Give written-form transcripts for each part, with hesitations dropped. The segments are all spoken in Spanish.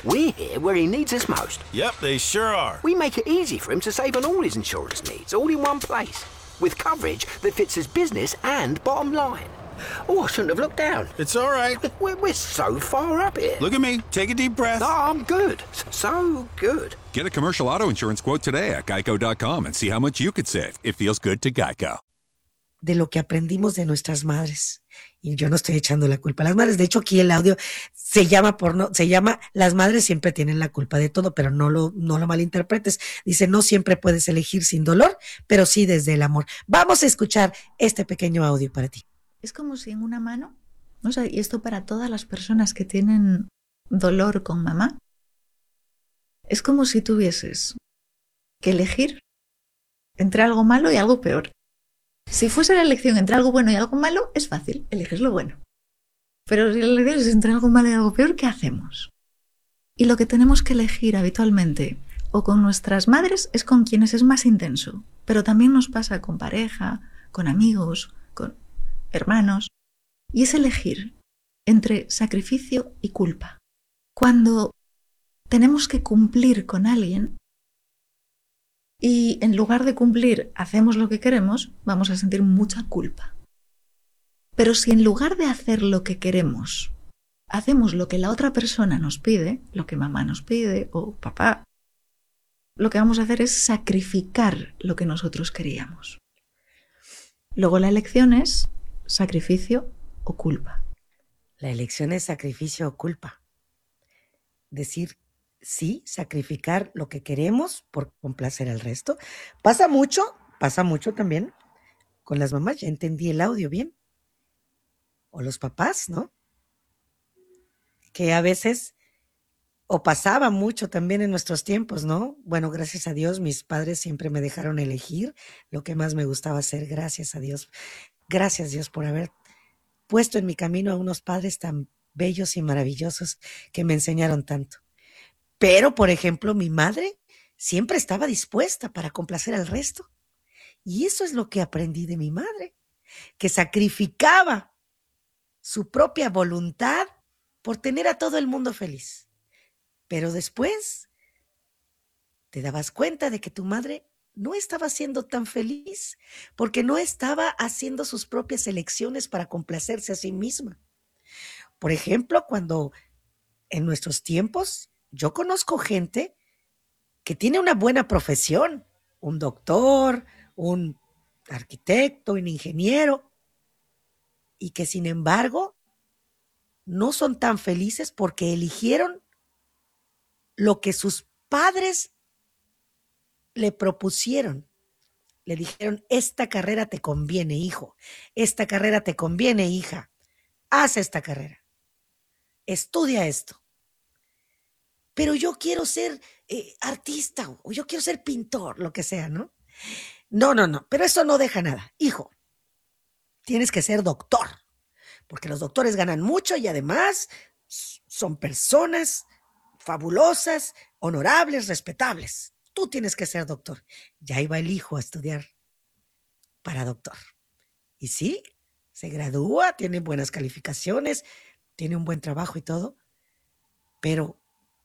We're here where he needs us most. Yep, they sure are. We make it easy for him to save on all his insurance needs, all in one place, with coverage that fits his business and bottom line. Oh, I shouldn't have looked down. It's all right. We're so far up here. Look at me. Take a deep breath. No, I'm good. So good. Get a commercial auto insurance quote today at geico.com and see how much you could save. It feels good to Geico. De lo que aprendimos de nuestras madres. Y yo no estoy echando la culpa a las madres. De hecho, aquí el audio se llama Las madres siempre tienen la culpa de todo, pero no lo malinterpretes. Dice, no siempre puedes elegir sin dolor, pero sí desde el amor. Vamos a escuchar este pequeño audio para ti. Es como si en una mano, o sea, y esto para todas las personas que tienen dolor con mamá, es como si tuvieses que elegir entre algo malo y algo peor. Si fuese la elección entre algo bueno y algo malo, es fácil, eliges lo bueno. Pero si la elección es entre algo malo y algo peor, ¿qué hacemos? Y lo que tenemos que elegir habitualmente, o con nuestras madres, es con quienes es más intenso. Pero también nos pasa con pareja, con amigos, con hermanos. Y es elegir entre sacrificio y culpa. Cuando tenemos que cumplir con alguien, y en lugar de cumplir hacemos lo que queremos, vamos a sentir mucha culpa. Pero si en lugar de hacer lo que queremos, hacemos lo que la otra persona nos pide, lo que mamá nos pide o papá, lo que vamos a hacer es sacrificar lo que nosotros queríamos. Luego la elección es sacrificio o culpa. La elección es sacrificio o culpa. Decir sí, sacrificar lo que queremos por complacer al resto. Pasa mucho también con las mamás. Ya entendí el audio bien. O los papás, ¿no? Que a veces, o pasaba mucho también en nuestros tiempos, ¿no? Bueno, gracias a Dios, mis padres siempre me dejaron elegir lo que más me gustaba hacer. Gracias a Dios. Gracias, Dios, por haber puesto en mi camino a unos padres tan bellos y maravillosos que me enseñaron tanto. Pero, por ejemplo, mi madre siempre estaba dispuesta para complacer al resto. Y eso es lo que aprendí de mi madre, que sacrificaba su propia voluntad por tener a todo el mundo feliz. Pero después te dabas cuenta de que tu madre no estaba siendo tan feliz porque no estaba haciendo sus propias elecciones para complacerse a sí misma. Por ejemplo, cuando en nuestros tiempos yo conozco gente que tiene una buena profesión, un doctor, un arquitecto, un ingeniero, y que sin embargo no son tan felices porque eligieron lo que sus padres le propusieron. Le dijeron, esta carrera te conviene, hijo, esta carrera te conviene, hija, haz esta carrera, estudia esto. Pero yo quiero ser artista o yo quiero ser pintor, lo que sea, ¿no? No, pero eso no deja nada. Hijo, tienes que ser doctor, porque los doctores ganan mucho y además son personas fabulosas, honorables, respetables. Tú tienes que ser doctor. Ya iba el hijo a estudiar para doctor. Y sí, se gradúa, tiene buenas calificaciones, tiene un buen trabajo y todo, pero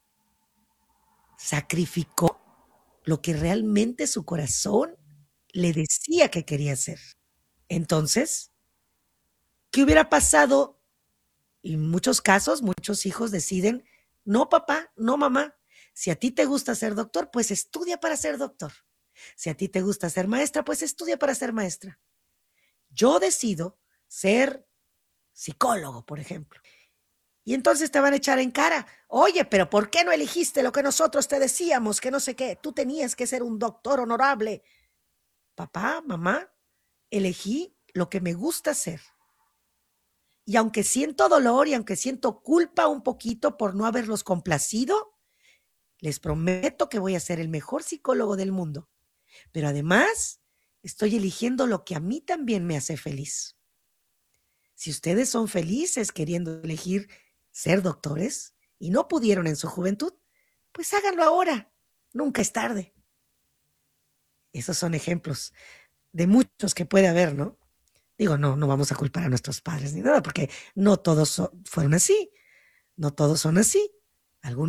sacrificó lo que realmente su corazón le decía que quería hacer. Entonces, ¿qué hubiera pasado? Y en muchos casos, muchos hijos deciden, no papá, no mamá, si a ti te gusta ser doctor, pues estudia para ser doctor. Si a ti te gusta ser maestra, pues estudia para ser maestra. Yo decido ser psicólogo, por ejemplo. Y entonces te van a echar en cara, oye, pero ¿por qué no elegiste lo que nosotros te decíamos? Que no sé qué, tú tenías que ser un doctor honorable. Papá, mamá, elegí lo que me gusta hacer. Y aunque siento dolor y aunque siento culpa un poquito por no haberlos complacido, les prometo que voy a ser el mejor psicólogo del mundo. Pero además, estoy eligiendo lo que a mí también me hace feliz. Si ustedes son felices queriendo elegir ser doctores y no pudieron en su juventud, pues háganlo ahora. Nunca es tarde. Esos son ejemplos de muchos que puede haber, ¿no? Digo, no vamos a culpar a nuestros padres ni nada, porque no todos fueron así. No todos son así. Algunos